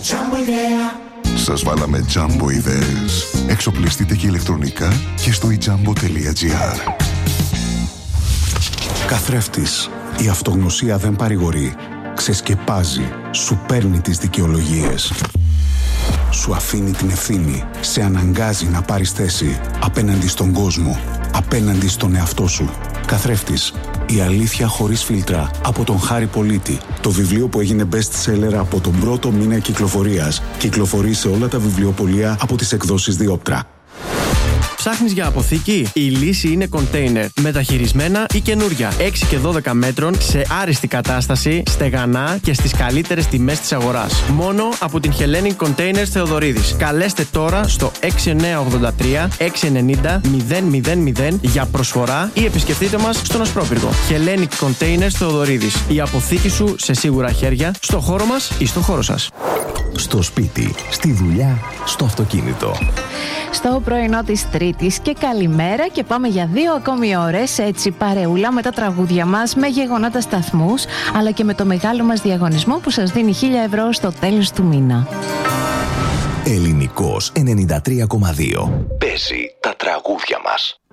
Σας βάλαμε Jumbo ιδέες. Εξοπλιστείτε και ηλεκτρονικά και στο ijambo.gr. Καθρέφτης. Η αυτογνωσία δεν παρηγορεί. Ξεσκεπάζει. Σου παίρνει τις δικαιολογίες. Σου αφήνει την ευθύνη. Σε αναγκάζει να πάρεις θέση απέναντι στον κόσμο. Απέναντι στον εαυτό σου. Καθρέφτης. Η αλήθεια χωρίς φίλτρα. Από τον Χάρη Πολίτη. Το βιβλίο που έγινε best seller από τον πρώτο μήνα κυκλοφορίας. Κυκλοφορεί σε όλα τα βιβλιοπωλεία από τις εκδόσεις Διόπτρα. Ψάχνεις για αποθήκη? Η λύση είναι κοντέινερ. Μεταχειρισμένα ή καινούρια. 6 και 12 μέτρων σε άριστη κατάσταση, στεγανά και στις καλύτερες τιμές της αγοράς. Μόνο από την Hellenic Containers Θεοδωρίδης. Καλέστε τώρα στο 6983 690 000 για προσφορά ή επισκεφτείτε μας στον Ασπρόπυργο. Hellenic Containers Θεοδωρίδης. Η αποθήκη σου σε σίγουρα χέρια, στο χώρο μας ή στο χώρο σας. Στο σπίτι, στη δουλειά, στο αυτοκίνητο. Στο πρωινό της Τρίτης και καλημέρα και πάμε για 2 ακόμη ώρες έτσι παρεούλα με τα τραγούδια μας, με γεγονότα σταθμούς αλλά και με το μεγάλο μας διαγωνισμό που σας δίνει 1.000 ευρώ στο τέλος του μήνα. Ελληνικός 93,2. Παίζει τα τραγούδια μας.